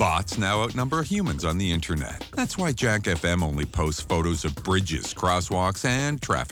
Bots now outnumber humans on the internet. That's why Jack FM only posts photos of bridges, crosswalks, and traffic